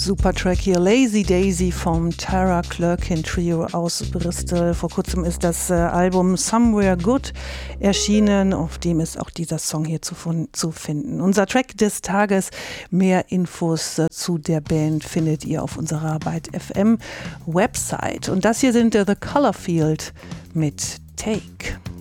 Super Track hier, Lazy Daisy vom Tara Clerkin Trio aus Bristol. Vor kurzem ist das Album Somewhere Good erschienen, auf dem ist auch dieser Song hier zu finden. Unser Track des Tages, mehr Infos zu der Band findet ihr auf unserer Byte FM Website. Und das hier sind The Colorfield mit Take.